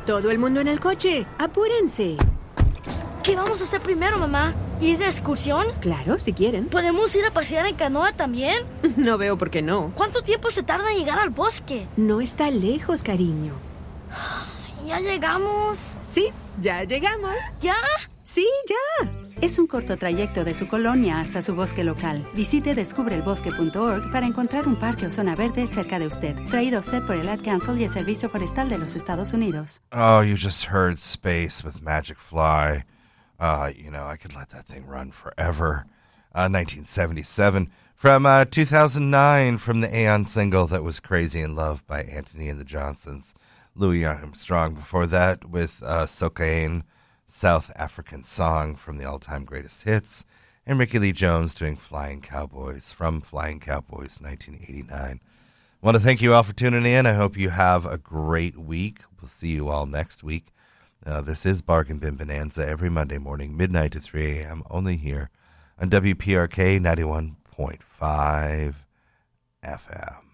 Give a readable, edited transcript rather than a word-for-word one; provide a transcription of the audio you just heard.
Todo el mundo en el coche. Apúrense. ¿Qué vamos a hacer primero, mamá? ¿Ir de excursión? Claro, si quieren. ¿Podemos ir a pasear en canoa también? No veo por qué no. ¿Cuánto tiempo se tarda en llegar al bosque? No está lejos, cariño. ¿Ya llegamos? Sí, ya llegamos. ¿Ya? Sí, ya. Es un corto trayecto de su colonia hasta su bosque local. Visite descubreelbosque.org para encontrar un parque o zona verde cerca de usted. Traído a usted por el Ad Council y el Servicio Forestal de los Estados Unidos. Oh, you just heard Space with Magic Fly. I could let that thing run forever. 1977. From 2009, from the Aeon single that was Crazy in Love by Anthony and the Johnsons. Louis Armstrong before that with Socaine, South African song from the all-time greatest hits. And Ricky Lee Jones doing Flying Cowboys from Flying Cowboys 1989. I want to thank you all for tuning in. I hope you have a great week. We'll see you all next week. This is Bargain Bin Bonanza every Monday morning, midnight to 3 a.m., only here on WPRK 91.5 FM.